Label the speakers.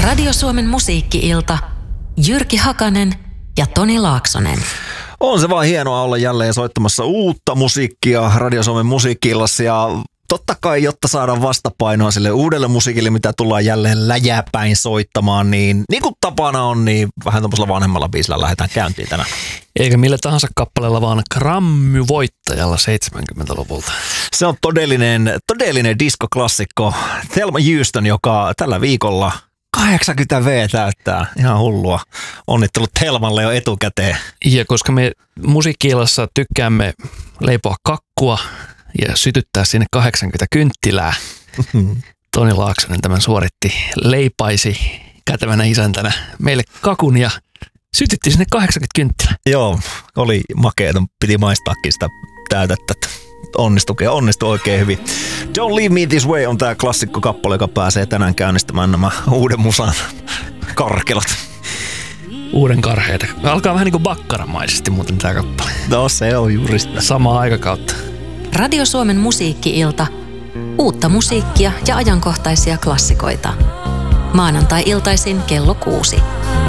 Speaker 1: Radio Suomen musiikki-ilta. Jyrki Hakanen ja Toni Laaksonen.
Speaker 2: On se vaan hienoa olla jälleen soittamassa uutta musiikkia Radio Suomen musiikki-illassa ja totta kai, jotta saadaan vastapainoa sille uudelle musiikille, mitä tullaan jälleen läjäpäin soittamaan, niin kuin tapana on, niin vähän tämmöisellä vanhemmalla biisillä lähdetään käyntiin tänään.
Speaker 3: Eikä millä tahansa kappaleella, vaan Grammy-voittajalla 70-luvulta.
Speaker 2: Se on todellinen diskoklassikko Thelma Houston, joka tällä viikolla 80V täyttää. Ihan hullua. Onnittelut Thelmalle jo etukäteen.
Speaker 3: Ja koska me musiikki-illassa tykkäämme leipoa kakkua ja sytyttää sinne 80 kynttilää, Toni Laaksonen tämän suoritti, leipaisi kätevänä isäntänä meille kakun ja sytytti sinne 80 kynttilää.
Speaker 2: Joo, oli makeeta. Piti maistaakin sitä täytettä. Onnistui oikein hyvin. Don't Leave Me This Way on tää klassikkokappale, joka pääsee tänään käynnistämään nämä uuden musan karkelat.
Speaker 3: Uuden karheita. Alkaa vähän niin kuin bakkaramaisesti muuten tää kappale.
Speaker 2: No se on juuri sitä.
Speaker 3: Samaa aikakautta.
Speaker 1: Radio Suomen musiikki-ilta. Uutta musiikkia ja ajankohtaisia klassikoita. Maanantai-iltaisin kello 6.